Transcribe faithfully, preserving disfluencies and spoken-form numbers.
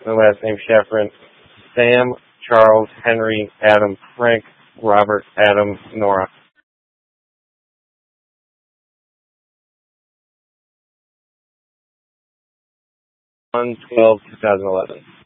My last name Sheffrin. Sam, Charles, Henry, Adam, Frank, Robert, Adam, Nora. one twelve two thousand eleven.